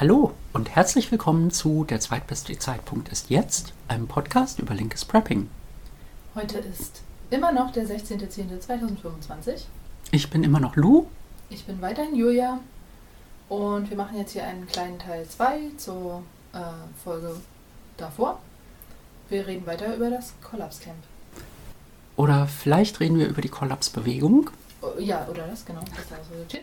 Hallo und herzlich willkommen zu Der zweitbeste Zeitpunkt ist jetzt, einem Podcast über linkes Prepping. Heute ist immer noch der 16.10.2025. Ich bin immer noch Lou. Ich bin weiterhin Julia und wir machen jetzt hier einen kleinen Teil 2 zur Folge davor. Wir reden weiter über das Kollapscamp. Oder vielleicht reden wir über die Kollapsbewegung. Ja, oder das, genau. Das war so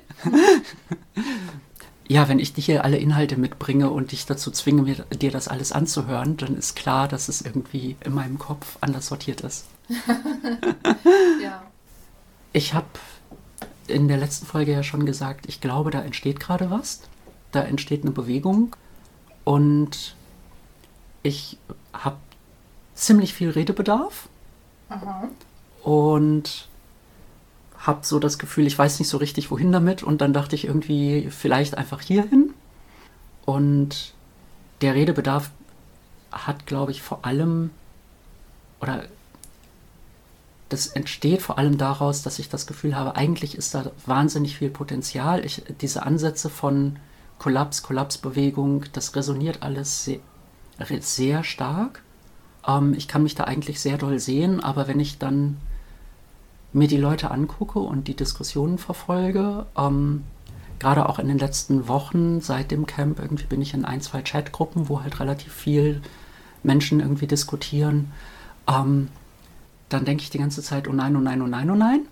Ja, wenn ich dir hier alle Inhalte mitbringe und dich dazu zwinge, dir das alles anzuhören, dann ist klar, dass es irgendwie in meinem Kopf anders sortiert ist. Ja. Ich habe in der letzten Folge ja schon gesagt, ich glaube, da entsteht gerade was. Da entsteht eine Bewegung und ich habe ziemlich viel Redebedarf. Aha. Und habe so das Gefühl, ich weiß nicht so richtig, wohin damit. Und dann dachte ich irgendwie, vielleicht einfach hierhin. Und der Redebedarf hat, glaube ich, vor allem, oder das entsteht vor allem daraus, dass ich das Gefühl habe, eigentlich ist da wahnsinnig viel Potenzial. Diese Ansätze von Kollapsbewegung, das resoniert alles sehr, sehr stark. Ich kann mich da eigentlich sehr doll sehen, aber wenn ich dann mir die Leute angucke und die Diskussionen verfolge, gerade auch in den letzten Wochen seit dem Camp, irgendwie bin ich in 1-2 Chatgruppen, wo halt relativ viel Menschen irgendwie diskutieren, dann denke ich die ganze Zeit, oh nein, oh nein, oh nein, oh nein.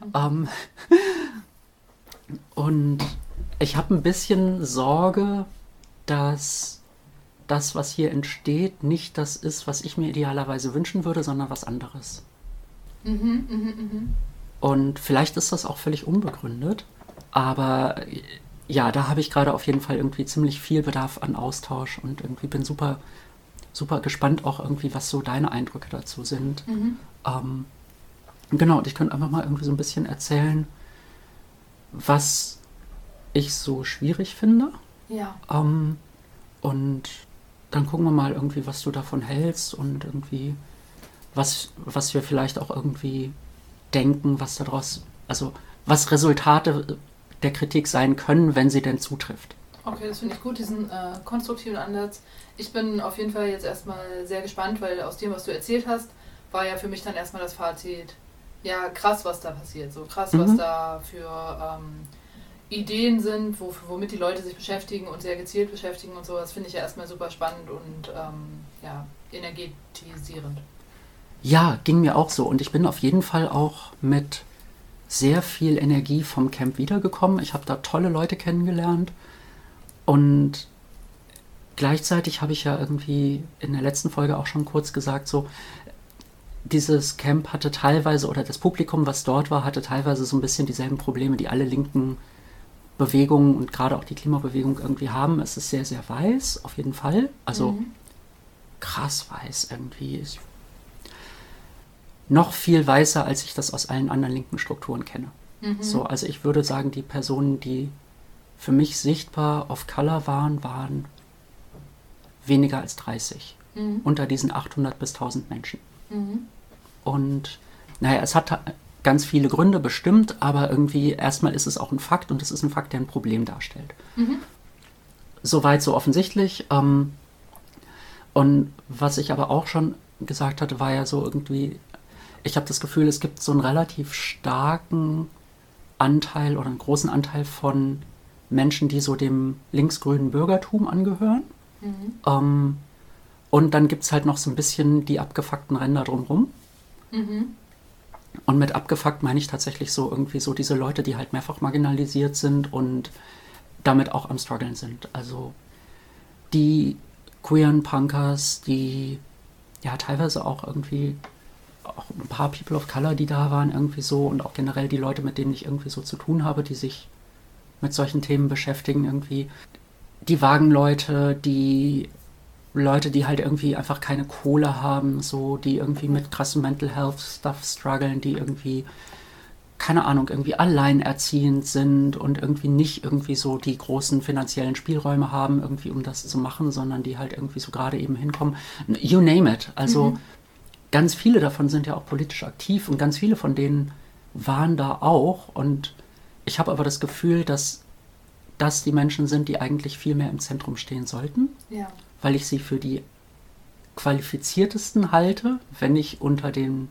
Und ich habe ein bisschen Sorge, dass das, was hier entsteht, nicht das ist, was ich mir idealerweise wünschen würde, sondern was anderes. Und vielleicht ist das auch völlig unbegründet, aber ja, da habe ich gerade auf jeden Fall irgendwie ziemlich viel Bedarf an Austausch und irgendwie bin super, super gespannt auch irgendwie, was so deine Eindrücke dazu sind. Genau, und ich könnte einfach mal irgendwie so ein bisschen erzählen, was ich so schwierig finde. Ja. Und dann gucken wir mal irgendwie, was du davon hältst und irgendwie was wir vielleicht auch irgendwie denken, was daraus, also was Resultate der Kritik sein können, wenn sie denn zutrifft. Okay, das finde ich gut, diesen konstruktiven Ansatz. Ich bin auf jeden Fall jetzt erstmal sehr gespannt, weil aus dem, was du erzählt hast, war ja für mich dann erstmal das Fazit, ja krass, was da passiert, so krass, was da für Ideen sind, womit die Leute sich beschäftigen und sehr gezielt beschäftigen und so. Das finde ich ja erstmal super spannend und ja, energetisierend. Ja, ging mir auch so. Und ich bin auf jeden Fall auch mit sehr viel Energie vom Camp wiedergekommen. Ich habe da tolle Leute kennengelernt. Und gleichzeitig habe ich ja irgendwie in der letzten Folge auch schon kurz gesagt, so, dieses Camp hatte teilweise, oder das Publikum, was dort war, hatte teilweise so ein bisschen dieselben Probleme, die alle linken Bewegungen und gerade auch die Klimabewegung irgendwie haben. Es ist sehr, sehr weiß, auf jeden Fall. Also krass weiß irgendwie. Noch viel weißer, als ich das aus allen anderen linken Strukturen kenne. So, also ich würde sagen, die Personen, die für mich sichtbar auf Color waren weniger als 30. Unter diesen 800 bis 1000 Menschen. Und naja, es hat ganz viele Gründe bestimmt, aber irgendwie erstmal ist es auch ein Fakt und es ist ein Fakt, der ein Problem darstellt. Soweit so offensichtlich. Und was ich aber auch schon gesagt hatte, war ja so irgendwie, ich habe das Gefühl, es gibt so einen relativ starken Anteil oder einen großen Anteil von Menschen, die so dem linksgrünen Bürgertum angehören. Und dann gibt es halt noch so ein bisschen die abgefuckten Ränder drumherum. Und mit abgefuckt meine ich tatsächlich so irgendwie so diese Leute, die halt mehrfach marginalisiert sind und damit auch am Struggeln sind. Also die queeren Punkers, die ja teilweise auch irgendwie auch ein paar People of Color, die da waren irgendwie so und auch generell die Leute, mit denen ich irgendwie so zu tun habe, die sich mit solchen Themen beschäftigen irgendwie. Die Wagenleute, die Leute, die halt irgendwie einfach keine Kohle haben, so, die irgendwie mit krassem Mental Health Stuff strugglen, die irgendwie, keine Ahnung, irgendwie alleinerziehend sind und irgendwie nicht irgendwie so die großen finanziellen Spielräume haben, irgendwie um das zu machen, sondern die halt irgendwie so gerade eben hinkommen. You name it. Also ganz viele davon sind ja auch politisch aktiv und ganz viele von denen waren da auch und ich habe aber das Gefühl, dass das die Menschen sind, die eigentlich viel mehr im Zentrum stehen sollten, Ja. weil ich sie für die qualifiziertesten halte, wenn ich unter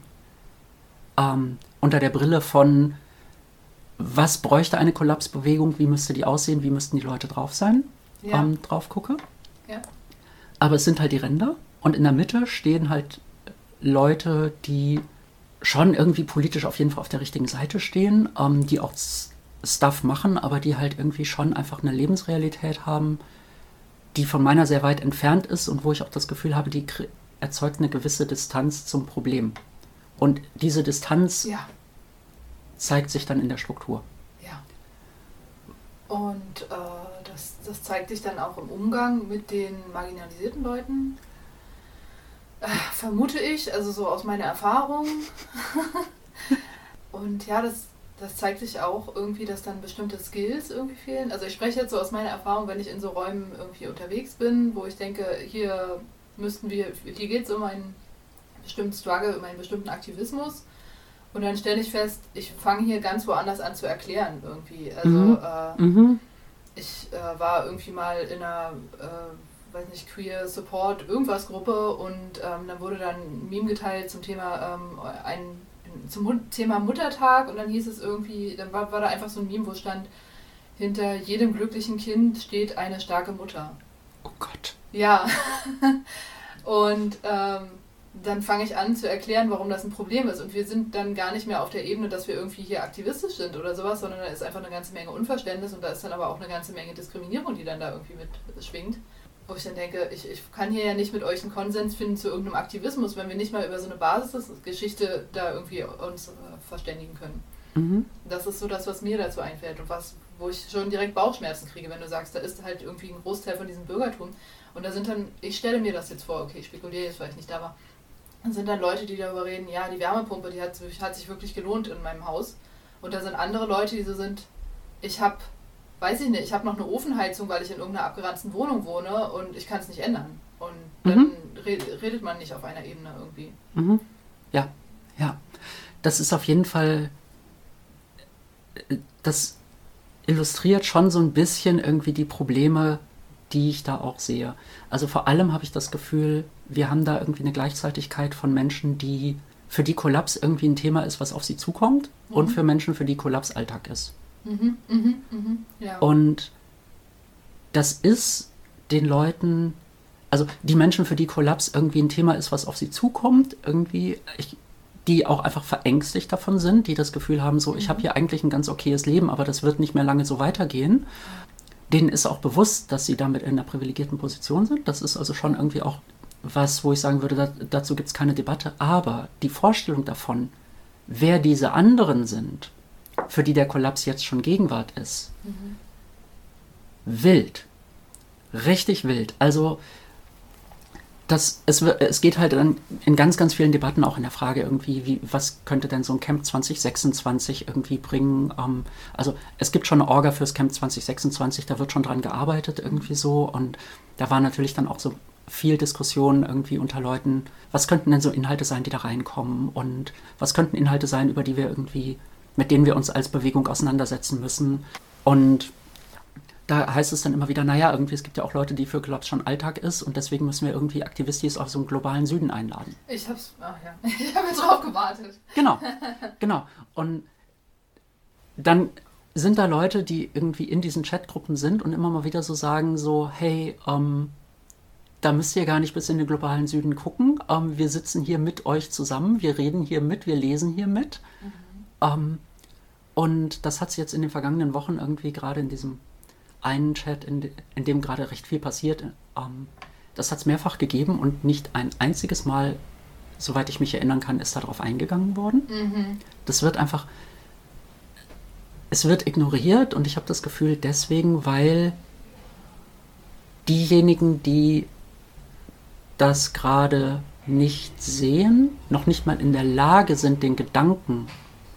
der Brille von was bräuchte eine Kollapsbewegung, wie müsste die aussehen, wie müssten die Leute drauf sein, drauf gucke. Ja. Aber es sind halt die Ränder und in der Mitte stehen halt Leute, die schon irgendwie politisch auf jeden Fall auf der richtigen Seite stehen, die auch Stuff machen, aber die halt irgendwie schon einfach eine Lebensrealität haben, die von meiner sehr weit entfernt ist und wo ich auch das Gefühl habe, die erzeugt eine gewisse Distanz zum Problem. Und diese Distanz zeigt sich dann in der Struktur. Ja. Und das zeigt sich dann auch im Umgang mit den marginalisierten Leuten, vermute ich, also so aus meiner Erfahrung. Und ja, das zeigt sich auch irgendwie, dass dann bestimmte Skills irgendwie fehlen. Also ich spreche jetzt so aus meiner Erfahrung, wenn ich in so Räumen irgendwie unterwegs bin, wo ich denke, hier geht es um einen bestimmten Struggle, um einen bestimmten Aktivismus. Und dann stelle ich fest, ich fange hier ganz woanders an zu erklären irgendwie. Also ich war irgendwie mal in einer, weiß nicht, Queer Support irgendwas Gruppe und dann wurde dann ein Meme geteilt zum Thema zum Thema Muttertag und dann hieß es irgendwie, dann war da einfach so ein Meme, wo stand, hinter jedem glücklichen Kind steht eine starke Mutter. Oh Gott. Ja. Und dann fange ich an zu erklären, warum das ein Problem ist. Und wir sind dann gar nicht mehr auf der Ebene, dass wir irgendwie hier aktivistisch sind oder sowas, sondern da ist einfach eine ganze Menge Unverständnis und da ist dann aber auch eine ganze Menge Diskriminierung, die dann da irgendwie mit schwingt. Wo ich dann denke, ich kann hier ja nicht mit euch einen Konsens finden zu irgendeinem Aktivismus, wenn wir nicht mal über so eine Basisgeschichte da irgendwie uns verständigen können. Mhm. Das ist so das, was mir dazu einfällt und wo ich schon direkt Bauchschmerzen kriege, wenn du sagst, da ist halt irgendwie ein Großteil von diesem Bürgertum. Und da sind dann, ich stelle mir das jetzt vor, okay, ich spekuliere jetzt, weil ich nicht da war, dann sind dann Leute, die darüber reden, ja, die Wärmepumpe, die hat sich wirklich gelohnt in meinem Haus. Und da sind andere Leute, die so sind, ich habe noch eine Ofenheizung, weil ich in irgendeiner abgeranzten Wohnung wohne und ich kann es nicht ändern. Und dann redet man nicht auf einer Ebene irgendwie. Mhm. Ja. Das ist auf jeden Fall, das illustriert schon so ein bisschen irgendwie die Probleme, die ich da auch sehe. Also vor allem habe ich das Gefühl, wir haben da irgendwie eine Gleichzeitigkeit von Menschen, für die Kollaps irgendwie ein Thema ist, was auf sie zukommt und für Menschen, für die Kollaps Alltag ist. Ja. Und das ist den Leuten, also die Menschen, für die Kollaps irgendwie ein Thema ist, was auf sie zukommt, irgendwie, die auch einfach verängstigt davon sind, die das Gefühl haben, so, ich habe hier eigentlich ein ganz okayes Leben, aber das wird nicht mehr lange so weitergehen. Denen ist auch bewusst, dass sie damit in einer privilegierten Position sind. Das ist also schon irgendwie auch was, wo ich sagen würde, dazu gibt es keine Debatte. Aber die Vorstellung davon, wer diese anderen sind, für die der Kollaps jetzt schon Gegenwart ist, wild. Richtig wild. Also es geht halt in ganz, ganz vielen Debatten auch in der Frage irgendwie, was könnte denn so ein Camp 2026 irgendwie bringen? Also es gibt schon eine Orga fürs Camp 2026, da wird schon dran gearbeitet irgendwie so und da war natürlich dann auch so viel Diskussion irgendwie unter Leuten, was könnten denn so Inhalte sein, die da reinkommen und was könnten Inhalte sein, mit denen wir uns als Bewegung auseinandersetzen müssen. Und da heißt es dann immer wieder, naja, irgendwie, es gibt ja auch Leute, die für Kollaps schon Alltag ist und deswegen müssen wir irgendwie Aktivistis aus so einem globalen Süden einladen. Ich habe jetzt drauf gewartet. Genau. Und dann sind da Leute, die irgendwie in diesen Chatgruppen sind und immer mal wieder so sagen so, hey, da müsst ihr gar nicht bis in den globalen Süden gucken. Wir sitzen hier mit euch zusammen, wir reden hier mit, wir lesen hier mit. Und das hat sich jetzt in den vergangenen Wochen irgendwie gerade in diesem einen Chat, in dem gerade recht viel passiert, das hat es mehrfach gegeben und nicht ein einziges Mal, soweit ich mich erinnern kann, ist darauf eingegangen worden. Das wird einfach, es wird ignoriert und ich habe das Gefühl deswegen, weil diejenigen, die das gerade nicht sehen, noch nicht mal in der Lage sind, den Gedanken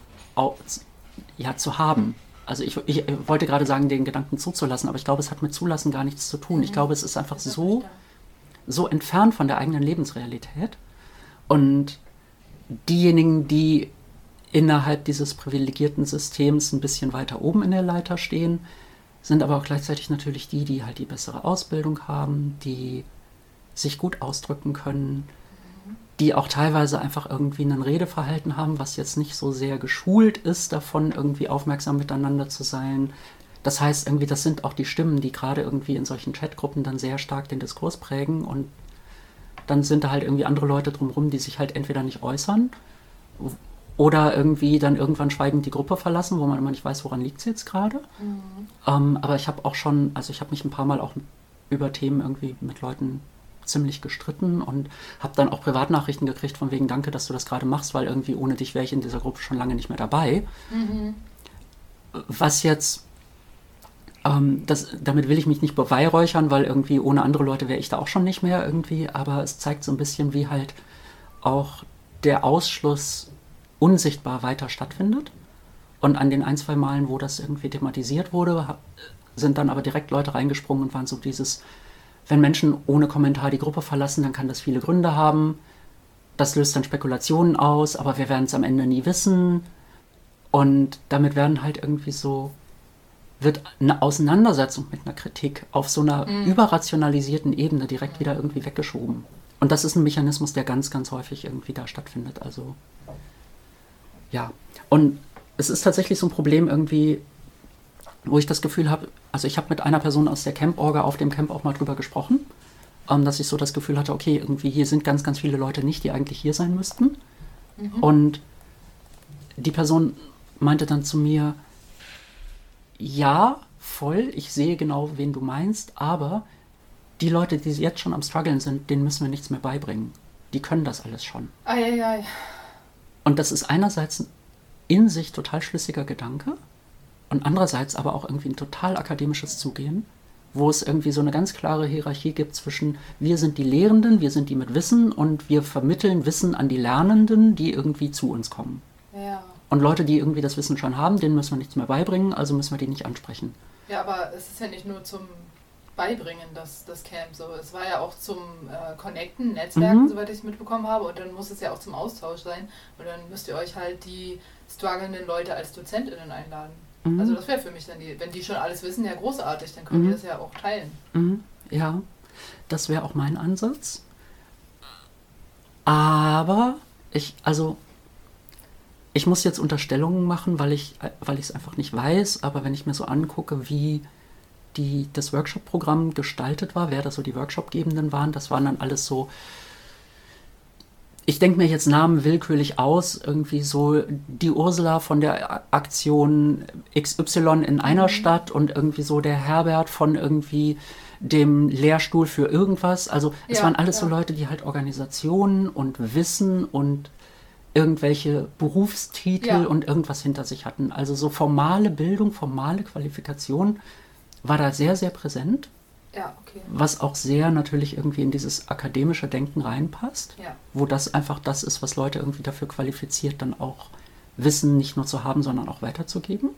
zu haben. Also ich wollte gerade sagen, den Gedanken zuzulassen, aber ich glaube, es hat mit Zulassen gar nichts zu tun. Ich glaube, es ist einfach so entfernt von der eigenen Lebensrealität. Und diejenigen, die innerhalb dieses privilegierten Systems ein bisschen weiter oben in der Leiter stehen, sind aber auch gleichzeitig natürlich die, die halt die bessere Ausbildung haben, die sich gut ausdrücken können, die auch teilweise einfach irgendwie ein Redeverhalten haben, was jetzt nicht so sehr geschult ist, davon irgendwie aufmerksam miteinander zu sein. Das heißt irgendwie, das sind auch die Stimmen, die gerade irgendwie in solchen Chatgruppen dann sehr stark den Diskurs prägen, und dann sind da halt irgendwie andere Leute drumherum, die sich halt entweder nicht äußern oder irgendwie dann irgendwann schweigend die Gruppe verlassen, wo man immer nicht weiß, woran liegt es jetzt gerade. Aber ich habe auch schon, also ich habe mich ein paar Mal auch über Themen irgendwie mit Leuten ziemlich gestritten und habe dann auch Privatnachrichten gekriegt von wegen, danke, dass du das gerade machst, weil irgendwie ohne dich wäre ich in dieser Gruppe schon lange nicht mehr dabei. Was jetzt, damit will ich mich nicht beweihräuchern, weil irgendwie ohne andere Leute wäre ich da auch schon nicht mehr irgendwie, aber es zeigt so ein bisschen, wie halt auch der Ausschluss unsichtbar weiter stattfindet. Und an den 1, 2 Malen, wo das irgendwie thematisiert wurde, sind dann aber direkt Leute reingesprungen und waren so dieses, wenn Menschen ohne Kommentar die Gruppe verlassen, dann kann das viele Gründe haben. Das löst dann Spekulationen aus, aber wir werden es am Ende nie wissen. Und damit werden halt irgendwie so, wird eine Auseinandersetzung mit einer Kritik auf so einer überrationalisierten Ebene direkt wieder irgendwie weggeschoben. Und das ist ein Mechanismus, der ganz, ganz häufig irgendwie da stattfindet. Also, ja. Und es ist tatsächlich so ein Problem irgendwie, wo ich das Gefühl habe, also ich habe mit einer Person aus der Camp-Orga auf dem Camp auch mal drüber gesprochen, dass ich so das Gefühl hatte, okay, irgendwie hier sind ganz, ganz viele Leute nicht, die eigentlich hier sein müssten. Und die Person meinte dann zu mir, ja, voll, ich sehe genau, wen du meinst, aber die Leute, die jetzt schon am Struggeln sind, denen müssen wir nichts mehr beibringen. Die können das alles schon. Ei. Und das ist einerseits ein in sich total schlüssiger Gedanke und andererseits aber auch irgendwie ein total akademisches Zugehen, wo es irgendwie so eine ganz klare Hierarchie gibt zwischen wir sind die Lehrenden, wir sind die mit Wissen und wir vermitteln Wissen an die Lernenden, die irgendwie zu uns kommen. Ja. Und Leute, die irgendwie das Wissen schon haben, denen müssen wir nichts mehr beibringen, also müssen wir die nicht ansprechen. Ja, aber es ist ja nicht nur zum Beibringen, das Camp so. Es war ja auch zum Connecten, Netzwerken, soweit ich es mitbekommen habe. Und dann muss es ja auch zum Austausch sein. Und dann müsst ihr euch halt die strugglenden Leute als DozentInnen einladen. Also das wäre für mich dann wenn die schon alles wissen, ja großartig, dann können die das ja auch teilen. Ja, das wäre auch mein Ansatz. Aber ich muss jetzt Unterstellungen machen, weil ich es einfach nicht weiß, aber wenn ich mir so angucke, wie das Workshop-Programm gestaltet war, wer da so die Workshop-Gebenden waren, das waren dann alles so, ich denke mir jetzt Namen willkürlich aus, irgendwie so die Ursula von der Aktion XY in einer Stadt und irgendwie so der Herbert von irgendwie dem Lehrstuhl für irgendwas. Also es waren alles so Leute, die halt Organisationen und Wissen und irgendwelche Berufstitel und irgendwas hinter sich hatten. Also so formale Bildung, formale Qualifikation war da sehr, sehr präsent. Ja, okay. Was auch sehr natürlich irgendwie in dieses akademische Denken reinpasst, wo das einfach das ist, was Leute irgendwie dafür qualifiziert, dann auch Wissen nicht nur zu haben, sondern auch weiterzugeben.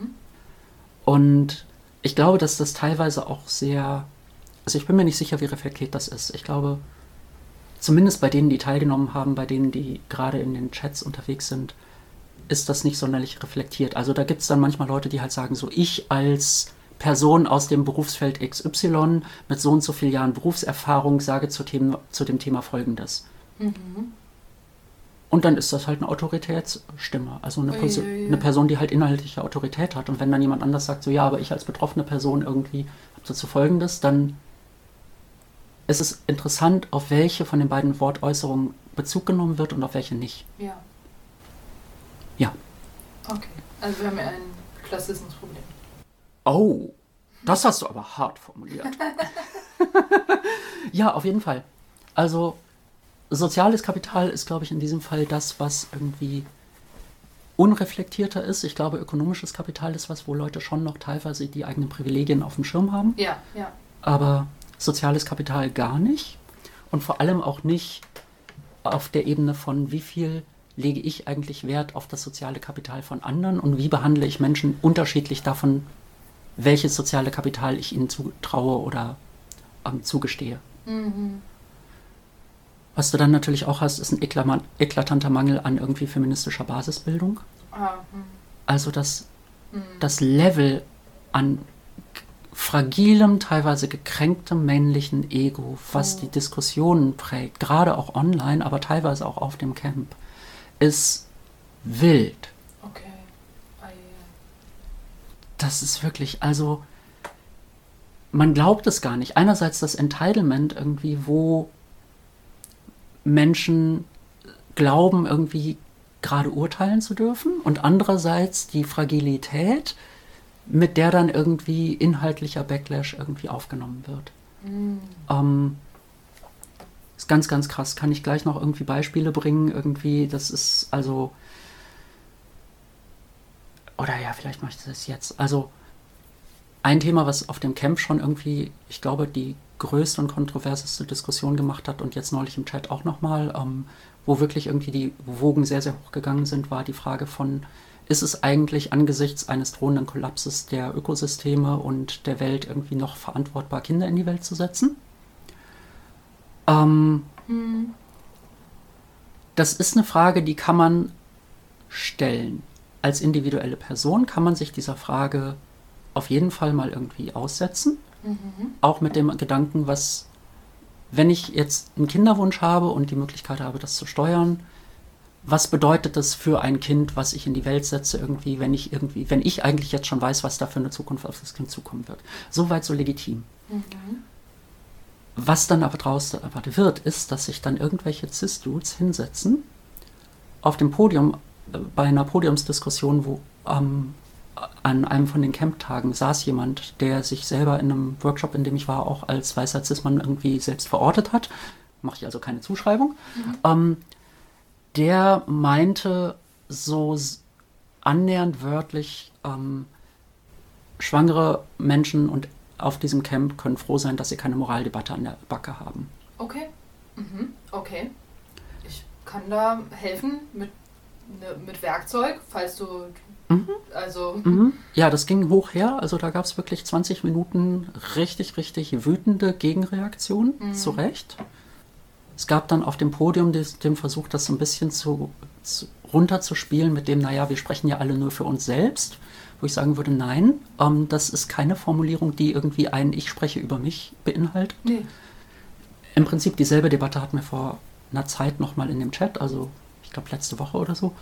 Und ich glaube, dass das teilweise auch sehr, also ich bin mir nicht sicher, wie reflektiert das ist. Ich glaube, zumindest bei denen, die teilgenommen haben, bei denen, die gerade in den Chats unterwegs sind, ist das nicht sonderlich reflektiert. Also da gibt es dann manchmal Leute, die halt sagen, so ich als Person aus dem Berufsfeld XY mit so und so vielen Jahren Berufserfahrung sage zu dem Thema Folgendes. Und dann ist das halt eine Autoritätsstimme, also eine Person, die halt inhaltliche Autorität hat. Und wenn dann jemand anders sagt, so ja, aber ich als betroffene Person irgendwie habe dazu Folgendes, dann ist es interessant, auf welche von den beiden Wortäußerungen Bezug genommen wird und auf welche nicht. Ja. Okay, also wir haben ja ein Klassismusproblem. Oh, das hast du aber hart formuliert. Ja, auf jeden Fall. Also soziales Kapital ist, glaube ich, in diesem Fall das, was irgendwie unreflektierter ist. Ich glaube, ökonomisches Kapital ist was, wo Leute schon noch teilweise die eigenen Privilegien auf dem Schirm haben. Ja. Aber soziales Kapital gar nicht. Und vor allem auch nicht auf der Ebene von, wie viel lege ich eigentlich Wert auf das soziale Kapital von anderen und wie behandle ich Menschen unterschiedlich davon, welches soziale Kapital ich ihnen zutraue oder zugestehe. Was du dann natürlich auch hast, ist ein eklatanter Mangel an irgendwie feministischer Basisbildung. Also das Level an fragilem, teilweise gekränktem männlichen Ego, was die Diskussionen prägt, gerade auch online, aber teilweise auch auf dem Camp, ist wild. Okay. Das ist wirklich, also man glaubt es gar nicht. Einerseits das Entitlement irgendwie, wo Menschen glauben, irgendwie gerade urteilen zu dürfen, und andererseits die Fragilität, mit der dann irgendwie inhaltlicher Backlash irgendwie aufgenommen wird. Ist ganz, ganz krass. Kann ich gleich noch irgendwie Beispiele bringen? Irgendwie, das ist also... Oder ja, vielleicht mache ich das jetzt. Also ein Thema, was auf dem Camp schon irgendwie, ich glaube, die größte und kontroverseste Diskussion gemacht hat und jetzt neulich im Chat auch nochmal, wo wirklich irgendwie die Wogen sehr, sehr hoch gegangen sind, war die Frage von, ist es eigentlich angesichts eines drohenden Kollapses der Ökosysteme und der Welt irgendwie noch verantwortbar, Kinder in die Welt zu setzen? Das ist eine Frage, die kann man stellen. Als individuelle Person kann man sich dieser Frage auf jeden Fall mal irgendwie aussetzen. Auch mit dem Gedanken, was, wenn ich jetzt einen Kinderwunsch habe und die Möglichkeit habe, das zu steuern, was bedeutet das für ein Kind, was ich in die Welt setze, irgendwie, wenn ich eigentlich jetzt schon weiß, was da für eine Zukunft auf das Kind zukommen wird. Soweit so legitim. Was dann aber draus erwartet wird, ist, dass sich dann irgendwelche Cis-Dudes hinsetzen auf dem Podium, bei einer Podiumsdiskussion, wo an einem von den Camp-Tagen saß jemand, der sich selber in einem Workshop, in dem ich war, auch als weißer Cis-Mann irgendwie selbst verortet hat. Mache ich also keine Zuschreibung. Der meinte so annähernd wörtlich, schwangere Menschen und auf diesem Camp können froh sein, dass sie keine Moraldebatte an der Backe haben. Okay. Okay. Ich kann da helfen mit Werkzeug, falls du... Also... Ja, das ging hoch her. Also da gab es wirklich 20 Minuten richtig, richtig wütende Gegenreaktionen, zu Recht. Es gab dann auf dem Podium den Versuch, das so ein bisschen runterzuspielen mit dem, naja, wir sprechen ja alle nur für uns selbst. Wo ich sagen würde, nein, das ist keine Formulierung, die irgendwie ein Ich spreche über mich beinhaltet. Nee. Im Prinzip dieselbe Debatte hatten wir vor einer Zeit nochmal in dem Chat, also ich glaube letzte Woche oder so.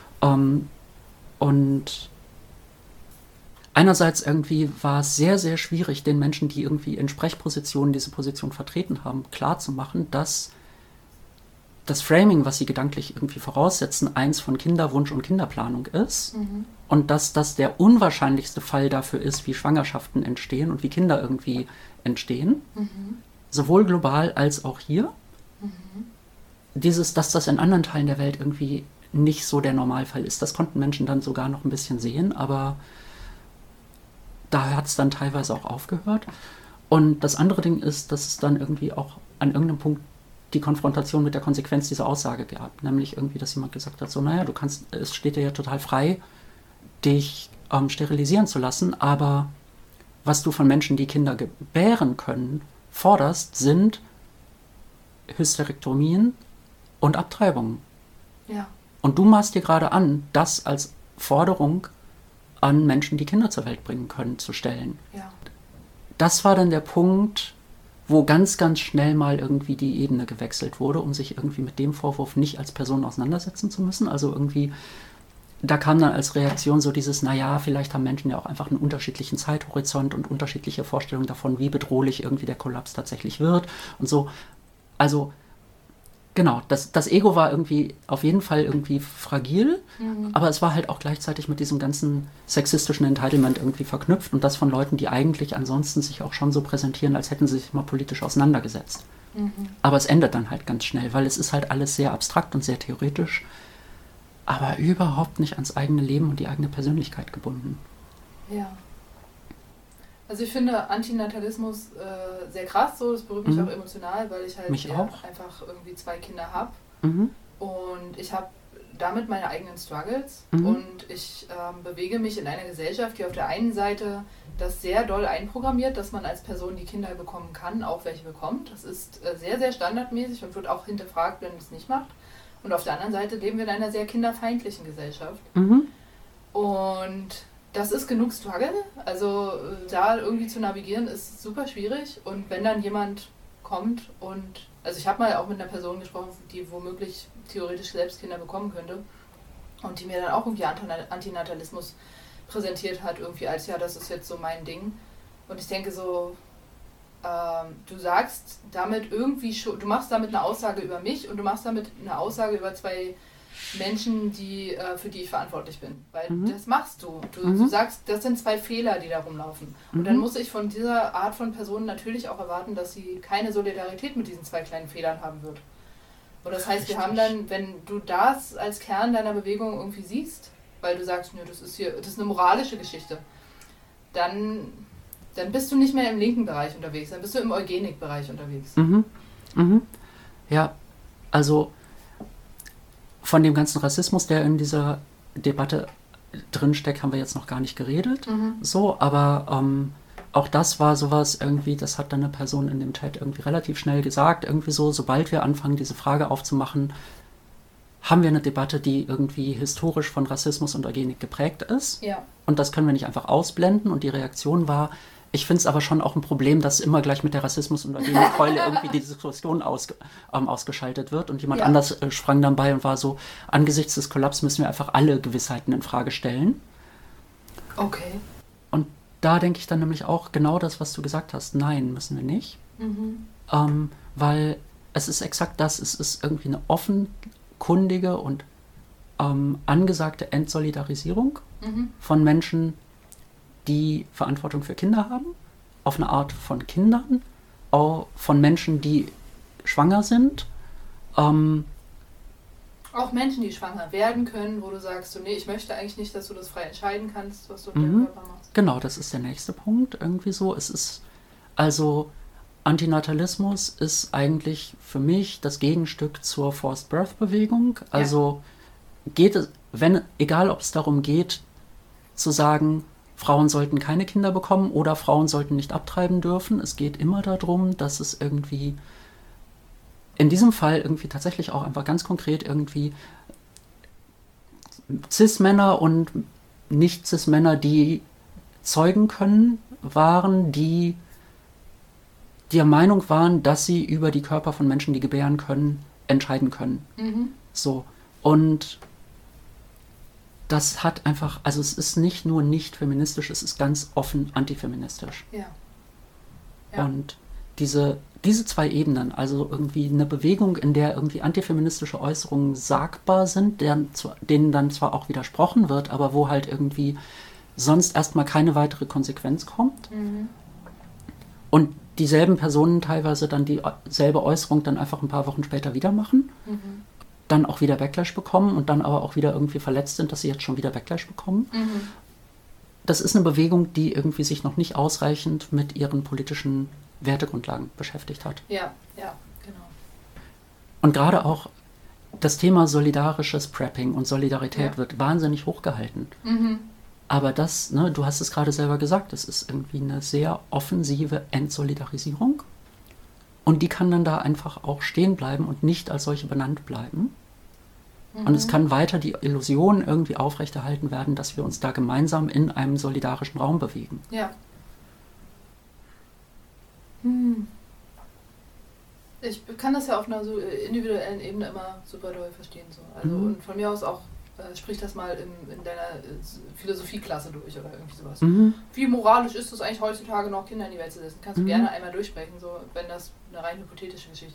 Und einerseits irgendwie war es sehr, sehr schwierig, den Menschen, die irgendwie in Sprechpositionen diese Position vertreten haben, klarzumachen, dass das Framing, was sie gedanklich irgendwie voraussetzen, eins von Kinderwunsch und Kinderplanung ist und dass das der unwahrscheinlichste Fall dafür ist, wie Schwangerschaften entstehen und wie Kinder irgendwie entstehen, sowohl global als auch hier. Dass das in anderen Teilen der Welt irgendwie nicht so der Normalfall ist, das konnten Menschen dann sogar noch ein bisschen sehen, aber da hat es dann teilweise auch aufgehört. Und das andere Ding ist, dass es dann irgendwie auch an irgendeinem Punkt die Konfrontation mit der Konsequenz dieser Aussage gab. Nämlich irgendwie, dass jemand gesagt hat, so, naja, es steht dir ja total frei, dich sterilisieren zu lassen, aber was du von Menschen, die Kinder gebären können, forderst, sind Hysterektomien und Abtreibungen. Ja. Und du maßt dir gerade an, das als Forderung an Menschen, die Kinder zur Welt bringen können, zu stellen. Ja. Das war dann der Punkt, wo ganz, ganz schnell mal irgendwie die Ebene gewechselt wurde, um sich irgendwie mit dem Vorwurf nicht als Person auseinandersetzen zu müssen. Also irgendwie, da kam dann als Reaktion so dieses, naja, vielleicht haben Menschen ja auch einfach einen unterschiedlichen Zeithorizont und unterschiedliche Vorstellungen davon, wie bedrohlich irgendwie der Kollaps tatsächlich wird und so. Also genau, das Ego war irgendwie auf jeden Fall irgendwie fragil, aber es war halt auch gleichzeitig mit diesem ganzen sexistischen Entitlement irgendwie verknüpft und das von Leuten, die eigentlich ansonsten sich auch schon so präsentieren, als hätten sie sich mal politisch auseinandergesetzt. Aber es endet dann halt ganz schnell, weil es ist halt alles sehr abstrakt und sehr theoretisch, aber überhaupt nicht ans eigene Leben und die eigene Persönlichkeit gebunden. Ja. Also ich finde Antinatalismus sehr krass, so, das berührt mich auch emotional, weil ich halt einfach irgendwie 2 Kinder habe. Und ich habe damit meine eigenen Struggles und ich bewege mich in einer Gesellschaft, die auf der einen Seite das sehr doll einprogrammiert, dass man als Person die Kinder bekommen kann, auch welche bekommt. Das ist sehr, sehr standardmäßig und wird auch hinterfragt, wenn man es nicht macht. Und auf der anderen Seite leben wir in einer sehr kinderfeindlichen Gesellschaft. Und Das ist genug Struggle. Also da irgendwie zu navigieren ist super schwierig. Und wenn dann jemand kommt und, also ich habe mal auch mit einer Person gesprochen, die womöglich theoretisch selbst Kinder bekommen könnte und die mir dann auch irgendwie Antinatalismus präsentiert hat, irgendwie als, ja, das ist jetzt so mein Ding. Und ich denke so, du sagst damit irgendwie schon, du machst damit eine Aussage über mich und du machst damit eine Aussage über zwei Menschen, für die ich verantwortlich bin. Weil das machst du. Du sagst, das sind zwei Fehler, die da rumlaufen. Und dann muss ich von dieser Art von Person natürlich auch erwarten, dass sie keine Solidarität mit diesen zwei kleinen Fehlern haben wird. Und das heißt, wir haben dann, wenn du das als Kern deiner Bewegung irgendwie siehst, weil du sagst, nö, das ist eine moralische Geschichte, dann bist du nicht mehr im linken Bereich unterwegs, dann bist du im Eugenik-Bereich unterwegs. Ja, also von dem ganzen Rassismus, der in dieser Debatte drinsteckt, haben wir jetzt noch gar nicht geredet. So, aber auch das war sowas irgendwie, das hat dann eine Person in dem Chat irgendwie relativ schnell gesagt, irgendwie so, sobald wir anfangen, diese Frage aufzumachen, haben wir eine Debatte, die irgendwie historisch von Rassismus und Eugenik geprägt ist. Ja. Und das können wir nicht einfach ausblenden. Und die Reaktion war, ich finde es aber schon auch ein Problem, dass immer gleich mit der Rassismus- und Eugenik-Keule irgendwie die Diskussion ausgeschaltet wird. Und jemand anders sprang dann bei und war so, angesichts des Kollaps müssen wir einfach alle Gewissheiten in Frage stellen. Okay. Und da denke ich dann nämlich auch genau das, was du gesagt hast. Nein, müssen wir nicht. Weil es ist exakt das, es ist irgendwie eine offenkundige und angesagte Entsolidarisierung von Menschen, die Verantwortung für Kinder haben, auf eine Art von Kindern, auch von Menschen, die schwanger sind. Auch Menschen, die schwanger werden können, wo du sagst, so, nee, ich möchte eigentlich nicht, dass du das frei entscheiden kannst, was du mit deinem Körper machst. Genau, das ist der nächste Punkt, irgendwie so. Es ist, also Antinatalismus ist eigentlich für mich das Gegenstück zur Forced Birth Bewegung. Also geht es, egal ob es darum geht, zu sagen, Frauen sollten keine Kinder bekommen oder Frauen sollten nicht abtreiben dürfen. Es geht immer darum, dass es irgendwie in diesem Fall irgendwie tatsächlich auch einfach ganz konkret irgendwie Cis-Männer und Nicht-Cis-Männer, die zeugen können, waren, die der Meinung waren, dass sie über die Körper von Menschen, die gebären können, entscheiden können. So. Und das hat einfach, also es ist nicht nur nicht feministisch, es ist ganz offen antifeministisch. Ja. Und diese zwei Ebenen, also irgendwie eine Bewegung, in der irgendwie antifeministische Äußerungen sagbar sind, denen dann zwar auch widersprochen wird, aber wo halt irgendwie sonst erstmal keine weitere Konsequenz kommt. Und dieselben Personen teilweise dann dieselbe Äußerung dann einfach ein paar Wochen später wieder machen. Dann auch wieder Backlash bekommen und dann aber auch wieder irgendwie verletzt sind, dass sie jetzt schon wieder Backlash bekommen. Das ist eine Bewegung, die irgendwie sich noch nicht ausreichend mit ihren politischen Wertegrundlagen beschäftigt hat. Ja, genau. Und gerade auch das Thema solidarisches Prepping und Solidarität wird wahnsinnig hochgehalten. Aber das, ne, du hast es gerade selber gesagt, es ist irgendwie eine sehr offensive Entsolidarisierung. Und die kann dann da einfach auch stehen bleiben und nicht als solche benannt bleiben. Und es kann weiter die Illusion irgendwie aufrechterhalten werden, dass wir uns da gemeinsam in einem solidarischen Raum bewegen. Ja. Ich kann das ja auf einer so individuellen Ebene immer super doll verstehen. So. Also und von mir aus auch, sprich das mal in deiner Philosophieklasse durch oder irgendwie sowas. Wie moralisch ist es eigentlich heutzutage noch, Kinder in die Welt zu setzen? Kannst du gerne einmal durchsprechen, so, wenn das eine rein hypothetische Geschichte